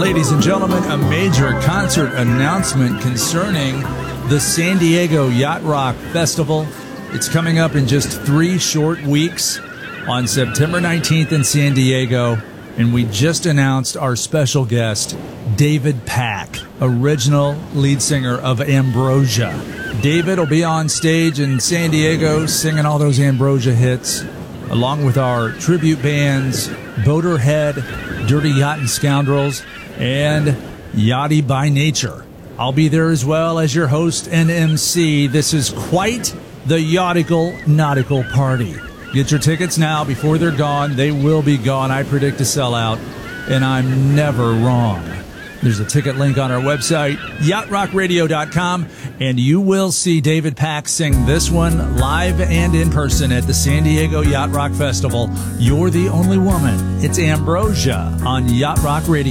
ladies and gentlemen, a major concert announcement concerning the San Diego Yacht Rock Festival. It's coming up in just 3 short weeks on September 19th in San Diego. And we just announced our special guest, David Pack, original lead singer of Ambrosia. David will be on stage in San Diego singing all those Ambrosia hits, along with our tribute bands, Boaterhead, Dirty Yacht and Scoundrels, and Yachty by Nature. I'll be there as well as your host and MC. This is quite the yautical nautical party. Get your tickets now before they're gone. They will be gone. I predict a sellout, and I'm never wrong. There's a ticket link on our website, yachtrockradio.com, and you will see David Pack sing this one live and in person at the San Diego Yacht Rock Festival. You're the Only Woman. It's Ambrosia on Yacht Rock Radio.